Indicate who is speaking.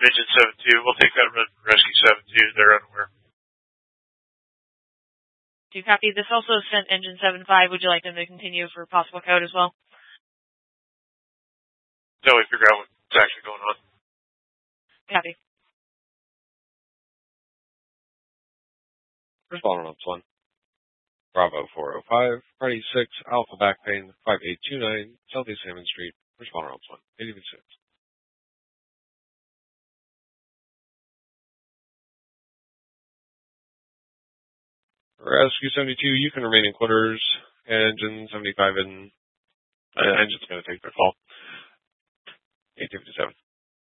Speaker 1: Engine 7-2. We'll take that Rescue 7-2. They're unaware.
Speaker 2: Do you copy? This also sent Engine 7-5. Would you like them to continue for possible code as well?
Speaker 1: Until we figure out what's actually going on.
Speaker 2: Copy.
Speaker 3: Responding on 1. Bravo 405, Party 6, Alpha Backpain, 5829, Southeast Hammond Street. Responding on 1. 86. Rescue 72, you can remain in quarters. Engine 75 and engine's going to take their call. 857.